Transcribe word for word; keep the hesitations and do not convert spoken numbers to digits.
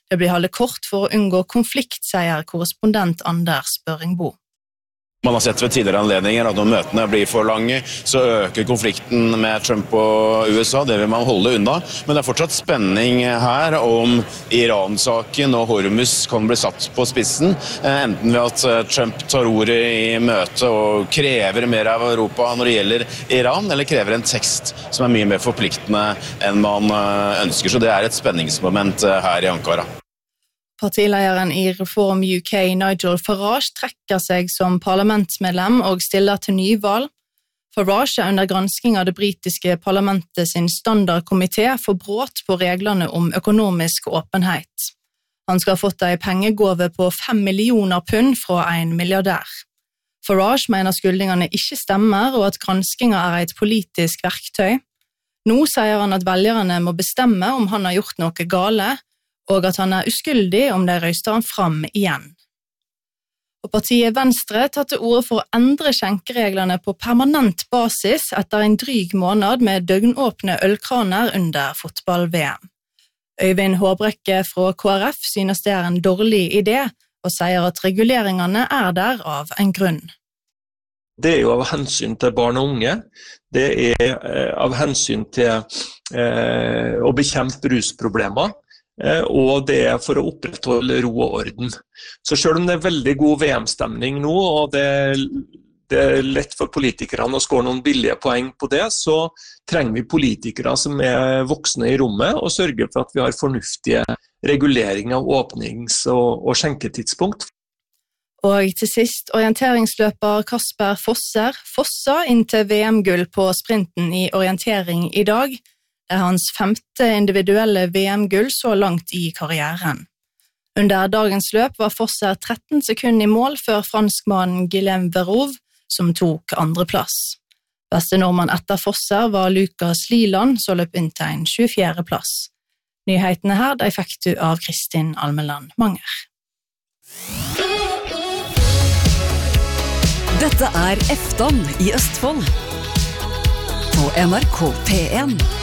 Det blir holdt kort for å unngå konflikt, sier korrespondent Anders Børringbo. Man har sett ved tidligere anledninger at når møtene blir for lange, så øker konflikten med Trump og U S A. Det vil man holde unna. Men det er fortsatt spenning her om Iran-saken og Hormuz kan bli satt på spissen. Enten ved at Trump tar ordet i møte og krever mer av Europa når det gjelder Iran, eller krever en tekst som er mye mer forpliktende enn man ønsker. Så det er et spenningsmoment her i Ankara. Partilederen i Reform U K, Nigel Farage, trekker seg som parlamentsmedlem og stiller til nyvalg. Farage er under gransking av det britiske parlamentet sin standardkomité for brudd på reglene om økonomisk åpenhet. Han skal ha fått en pengegave på fem millioner pund fra en milliardær. Farage mener skyldningene ikke stemmer og at granskingen er et politisk verktøy. Nå sier han at velgerne må bestemme om han har gjort noe gale, og at han er uskyldig om de røyster han fram igjen. Og partiet Venstre tar til orde for å endre skjenkereglene på permanent basis etter en dryg måned med døgnåpne ølkraner under fotball-V M. Øyvind Håbrekke fra K R F synes det er en dårlig idé, og sier at reguleringene er der av en grunn. Det er jo av hensyn til barn og unge, det er av hensyn til eh, å bekjempe rusproblemer, og det er for å opprettholde ro og orden. Så selv om det er veldig god V M-stemning nå, og det er, det er lett for politikerne å skåre noen billige poeng på det, så trenger vi politikere som er voksne i rommet og sørger for at vi har fornuftige reguleringer av åpnings- og, og skjenketidspunkt. Og til sist, orienteringsløper Kasper Fosser Fossa inn til V M-gull på sprinten i orientering i dag. Det er hans femte individuelle V M-gull så langt i karrieren. Under dagens løp var Fosser tretten sekunder i mål før franskmannen Guillaume Verov, som tok andreplass. Beste nordmann etter Fosser var Lukas Liland, som løp inn til en tjuefjerde plass. Nyhetene her, de fikk du av Kristin Almeland Manger. Dette er Eftan i Østfold på N R K P en.